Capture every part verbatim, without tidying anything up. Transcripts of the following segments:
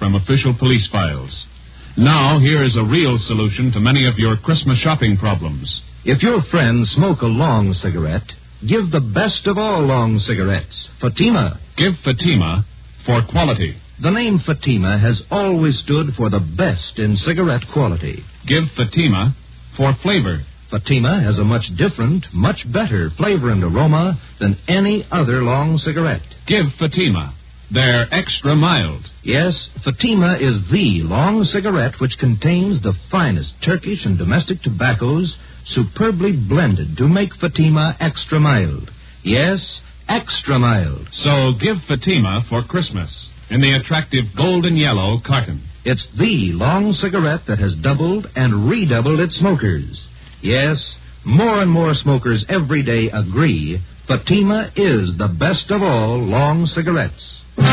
from official police files. Now, here is a real solution to many of your Christmas shopping problems. If your friends smoke a long cigarette, give the best of all long cigarettes, Fatima. Give Fatima for quality. The name Fatima has always stood for the best in cigarette quality. Give Fatima for flavor. Fatima has a much different, much better flavor and aroma than any other long cigarette. Give Fatima. They're extra mild. Yes, Fatima is the long cigarette which contains the finest Turkish and domestic tobaccos superbly blended to make Fatima extra mild. Yes, extra mild. So give Fatima for Christmas in the attractive golden yellow carton. It's the long cigarette that has doubled and redoubled its smokers. Yes, more and more smokers every day agree Fatima is the best of all long cigarettes.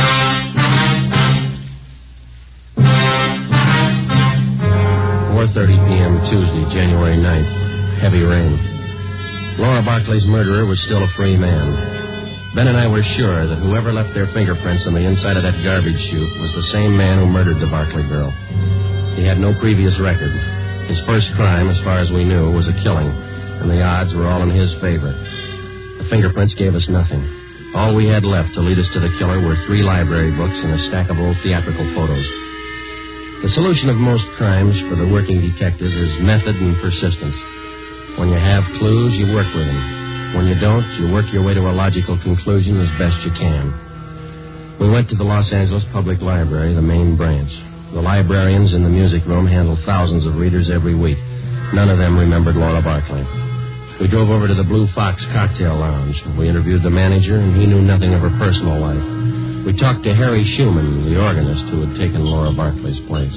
four thirty p.m. Tuesday, January ninth. Heavy rain. Laura Barclay's murderer was still a free man. Ben and I were sure that whoever left their fingerprints on the inside of that garbage chute was the same man who murdered the Barclay girl. He had no previous record. His first crime, as far as we knew, was a killing, and the odds were all in his favor. The fingerprints gave us nothing. All we had left to lead us to the killer were three library books and a stack of old theatrical photos. The solution of most crimes for the working detective is method and persistence. When you have clues, you work with them. When you don't, you work your way to a logical conclusion as best you can. We went to the Los Angeles Public Library, the main branch. The librarians in the music room handle thousands of readers every week. None of them remembered Laura Barclay. We drove over to the Blue Fox Cocktail Lounge. We interviewed the manager, and he knew nothing of her personal life. We talked to Harry Schumann, the organist who had taken Laura Barclay's place.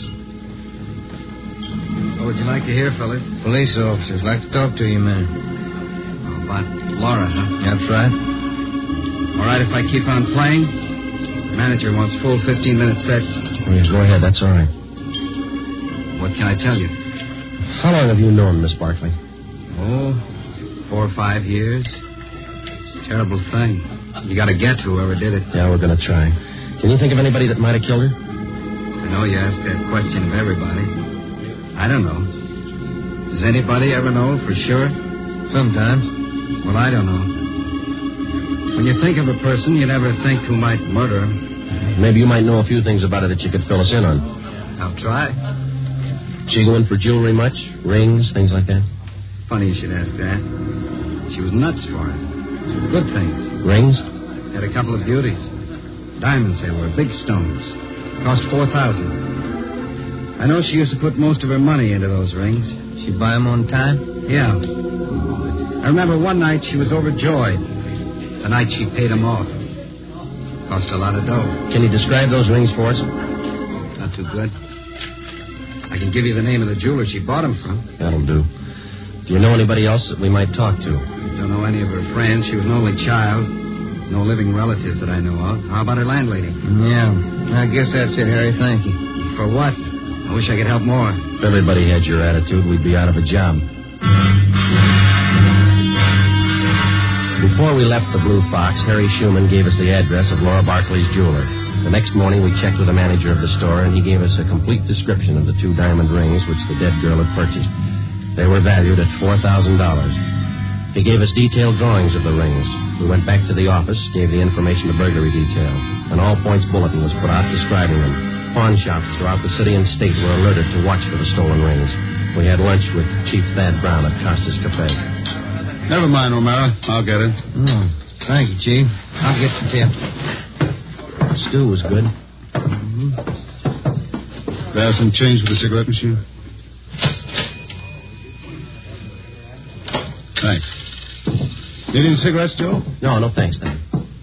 What would you like to hear, fellas? Police officers like to talk to you, man. Oh, about Laura, huh? That's right. All right, if I keep on playing? The manager wants full fifteen-minute sets. Oh, yes, go ahead. That's all right. What can I tell you? How long have you known Miss Barclay? Oh, four or five years. It's a terrible thing. You got to get whoever did it. Yeah, we're going to try. Can you think of anybody that might have killed her? I know you ask that question of everybody. I don't know. Does anybody ever know for sure? Sometimes. Well, I don't know. When you think of a person, you never think who might murder her. Maybe you might know a few things about her that you could fill us in on. I'll try. She go in for jewelry much? Rings, things like that? Funny you should ask that. She was nuts for it. Good things. Rings? Had a couple of beauties. Diamonds they were, big stones. Cost four thousand. I know she used to put most of her money into those rings. She buy them on time? Yeah. I remember one night she was overjoyed. The night she paid them off. Cost a lot of dough. Can you describe those rings for us? Not too good. I can give you the name of the jeweler she bought them from. That'll do. Do you know anybody else that we might talk to? Don't know any of her friends. She was an only child. No living relatives that I know of. How about her landlady? Yeah. I guess that's it, Harry. Thank you. For what? I wish I could help more. If everybody had your attitude, we'd be out of a job. Before we left the Blue Fox, Harry Schumann gave us the address of Laura Barclay's jeweler. The next morning, we checked with the manager of the store, and he gave us a complete description of the two diamond rings which the dead girl had purchased. They were valued at four thousand dollars. He gave us detailed drawings of the rings. We went back to the office, gave the information to burglary detail. An all-points bulletin was put out describing them. Pawn shops throughout the city and state were alerted to watch for the stolen rings. We had lunch with Chief Thad Brown at Costa's Cafe. Never mind, O'Mara. I'll get it. Oh, thank you, Chief. I'll get the tip. The stew was good. Mm-hmm. There's some change for the cigarette machine. Thanks. Need any cigarettes, Joe? No, no thanks, Dan.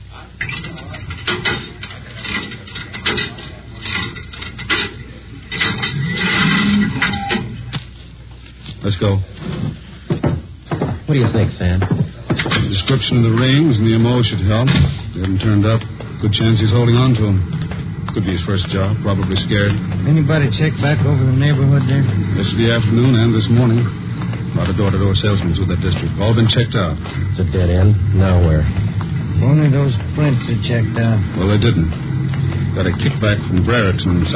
Let's go. What do you think, Thad? The description of the rings and the M O should help. They haven't turned up. Good chance he's holding on to them. Could be his first job. Probably scared. Anybody check back over the neighborhood there? Yesterday afternoon and this morning. A lot of door-to-door salesmen through that district. All been checked out. It's a dead end. Now where? Only those Flints are checked out. Well, they didn't. Got a kickback from Brereton